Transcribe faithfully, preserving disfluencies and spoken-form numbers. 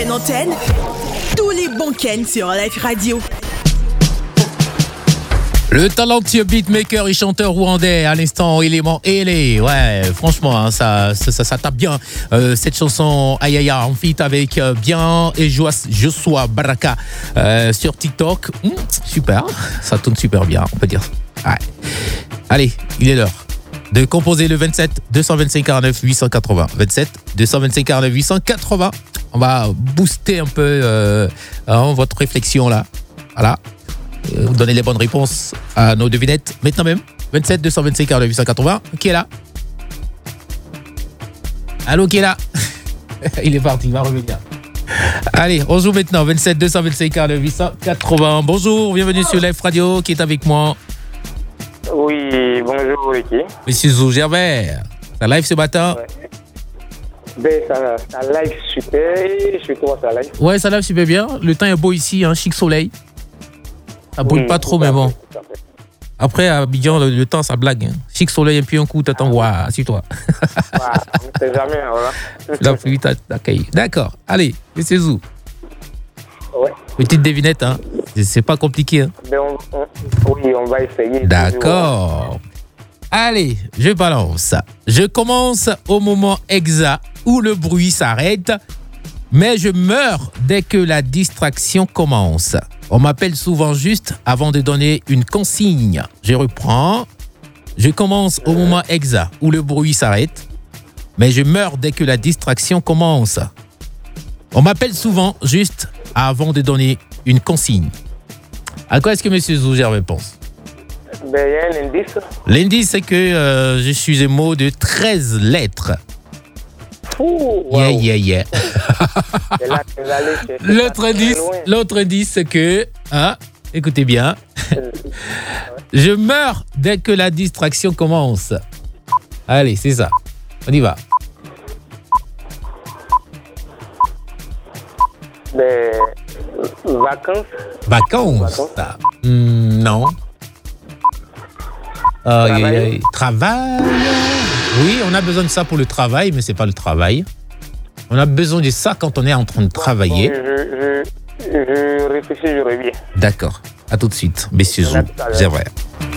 pleine antenne, tous les bons Ken sur Life Radio. Le talentueux beatmaker et chanteur rwandais, à l'instant, Élément Elé. Ouais, franchement, hein, ça, ça, ça, ça tape bien. Euh, cette chanson, aïe aïe aïe, en feat avec euh, Bien et Joshua Baraka euh, sur TikTok. Mmh, super, ça tourne super bien, on peut dire. Ouais. Allez, il est l'heure de composer le vingt-sept deux cent vingt-cinq quarante-neuf huit cent quatre-vingts. vingt-sept deux cent vingt-cinq quarante-neuf huit cent quatre-vingts. On va booster un peu euh, hein, votre réflexion là. Voilà. Euh, donnez les bonnes réponses à nos devinettes maintenant même. vingt-sept deux cent vingt-cinq quarante-neuf huit cent quatre-vingts. Qui est là? Allô, qui est là? Il est parti, il va revenir. Allez, on joue maintenant. vingt-sept deux cent vingt-cinq quarante-neuf huit cent quatre-vingts. Bonjour, bienvenue sur Life Radio. Qui est avec moi? Oui, bonjour, Ricky. Monsieur Zou Gervais. Ça live ce matin? Ouais. Ben, ça, ça live super. Je trouve ça live. Ouais, ça live super bien. Le temps est beau ici, hein, chic soleil. Ça brûle oui, pas trop, mais bon. Fait, Après, à Abidjan, le, le temps, ça blague. Hein. Chic soleil, et puis un coup, t'attends, waouh, assis-toi. Ah, on ne sait jamais, voilà. La pluie t'accueille. D'accord. Allez, monsieur Zou. Ouais. Petite devinette, hein. C'est pas compliqué. Hein. Ben, on, on, oui, on va essayer. D'accord. Allez, je balance. Je commence au moment exact où le bruit s'arrête, mais je meurs dès que la distraction commence. On m'appelle souvent juste avant de donner une consigne. Je reprends. Je commence au moment exact où le bruit s'arrête, mais je meurs dès que la distraction commence. On m'appelle souvent juste avant de donner une consigne. À quoi est-ce que M. Zou pense? Ben, il y a un indice. L'indice, c'est que euh, je suis un mot de treize lettres. Ouh, wow. Yeah, yeah, yeah. Là, l'autre, indice, l'autre indice, c'est que, hein, écoutez bien, je meurs dès que la distraction commence. Allez, c'est ça. On y va. Ben, vacances. Vacances. Vacances. Ah, hmm, non. Oh, travail. Yeah, yeah. Travail. Oui, on a besoin de ça pour le travail, mais c'est pas le travail. On a besoin de ça quand on est en train de travailler. Je, je, je réfléchis, je reviens. D'accord. À tout de suite, messieurs. C'est vrai.